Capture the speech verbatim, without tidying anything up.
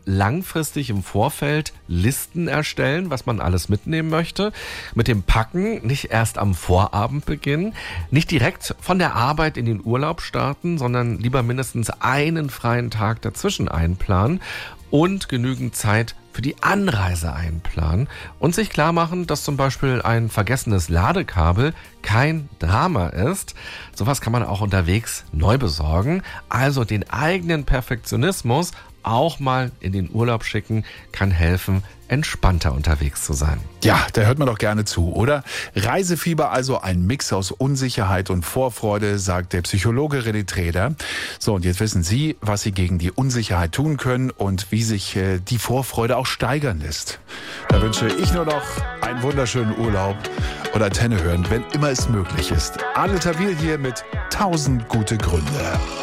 langfristig im Vorfeld Listen erstellen, was man alles mitnehmen möchte. Mit dem Packen nicht erst am Vorabend beginnen, nicht direkt von der Arbeit in den Urlaub starten, sondern lieber mindestens einen freien Tag dazwischen einplanen und genügend Zeit für die Anreise einplanen und sich klar machen, dass zum Beispiel ein vergessenes Ladekabel kein Drama ist. Sowas kann man auch unterwegs neu besorgen. Also den eigenen Perfektionismus auch mal in den Urlaub schicken, kann helfen, entspannter unterwegs zu sein. Ja, da hört man doch gerne zu, oder? Reisefieber, also ein Mix aus Unsicherheit und Vorfreude, sagt der Psychologe René Treder. So, und jetzt wissen Sie, was Sie gegen die Unsicherheit tun können und wie sich äh, die Vorfreude auch steigern lässt. Da wünsche ich nur noch einen wunderschönen Urlaub und Antenne hören, wenn immer es möglich ist. Adel Tawil hier mit tausend gute Gründe.